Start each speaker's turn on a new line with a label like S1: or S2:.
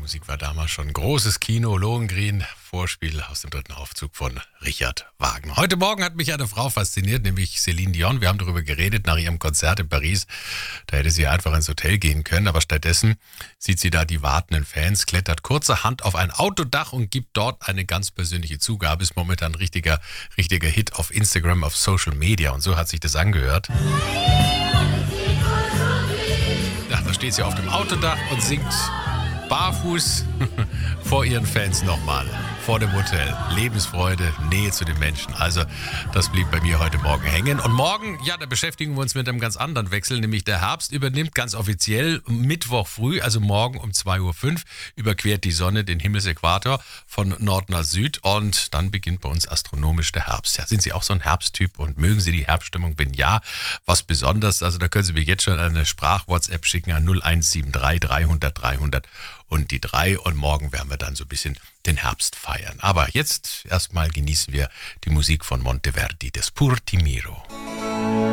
S1: Musik war damals schon großes Kino, Lohengrin, Vorspiel aus dem 3. Aufzug von Richard Wagner. Heute Morgen hat mich eine Frau fasziniert, nämlich Céline Dion. Wir haben darüber geredet nach ihrem Konzert in Paris. Da hätte sie einfach ins Hotel gehen können, aber stattdessen sieht sie da die wartenden Fans, klettert kurzerhand auf ein Autodach und gibt dort eine ganz persönliche Zugabe. Ist momentan ein richtiger Hit auf Instagram, auf Social Media und so hat sich das angehört. Ja, da steht sie auf dem Autodach und singt barfuß vor ihren Fans nochmal, vor dem Hotel. Lebensfreude, Nähe zu den Menschen. Also das blieb bei mir heute Morgen hängen. Und morgen, ja, da beschäftigen wir uns mit einem ganz anderen Wechsel, nämlich der Herbst übernimmt ganz offiziell Mittwoch früh, also morgen um 2:05 Uhr, überquert die Sonne den Himmelsäquator von Nord nach Süd und dann beginnt bei uns astronomisch der Herbst. Ja, sind Sie auch so ein Herbsttyp und mögen Sie die Herbststimmung? Wenn ja, was besonders? Also da können Sie mir jetzt schon eine Sprach-WhatsApp schicken an 0173 300 300 und die 3 und morgen werden wir dann so ein bisschen den Herbst feiern. Aber jetzt erstmal genießen wir die Musik von Monteverdi, des Pur Ti Miro.